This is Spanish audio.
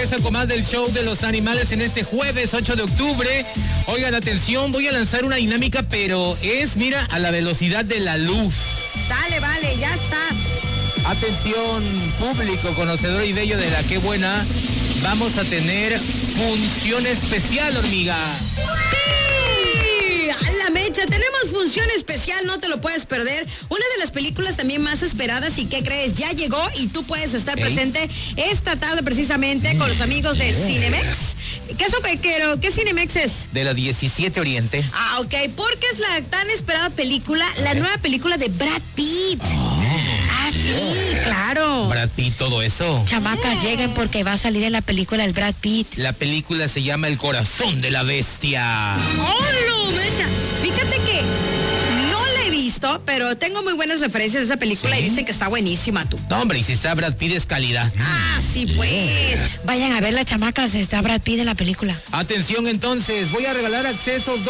regresa con más del show de los animales en este jueves 8 de octubre. Oigan, atención, voy a lanzar una dinámica, pero es, mira, a la velocidad de la luz. Dale, vale, ya está. Atención, público conocedor y bello de la Qué Buena. Vamos a tener función especial, hormiga. ¡Sí! ¡A la mecha! Tenemos función especial, no te lo puedes perder. Una de las películas también más esperadas y ¿qué crees? Ya llegó y tú puedes estar presente esta tarde precisamente con los amigos de Cinemex. ¿Qué Cinemex es? De la 17 Oriente. Ah, ok, porque es la tan esperada película, la nueva película de Brad Pitt. Sí, claro. Brad Pitt, todo eso. Chamacas, lleguen porque va a salir en la película el Brad Pitt. La película se llama El Corazón de la Bestia. ¡Oh, mecha! Fíjate que no la he visto, pero tengo muy buenas referencias de esa película y dicen que está buenísima, tú. No, hombre, y si está Brad Pitt es calidad. Ah, sí, pues. Vayan a ver las chamacas, está Brad Pitt en la película. Atención, entonces, voy a regalar accesos